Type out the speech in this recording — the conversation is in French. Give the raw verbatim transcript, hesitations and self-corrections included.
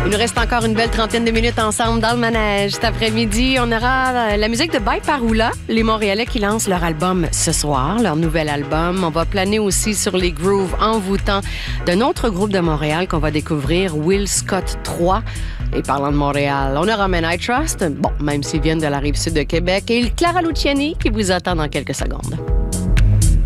Il nous reste encore une belle trentaine de minutes ensemble dans le manège. Cet après-midi, on aura la musique de By Paroula, les Montréalais qui lancent leur album ce soir, leur nouvel album. On va planer aussi sur les grooves envoûtants d'un autre groupe de Montréal qu'on va découvrir, Will Scott trois. Et parlant de Montréal, on aura Men I Trust, bon, même s'ils viennent de la Rive-Sud de Québec, et Clara Luciani qui vous attend dans quelques secondes.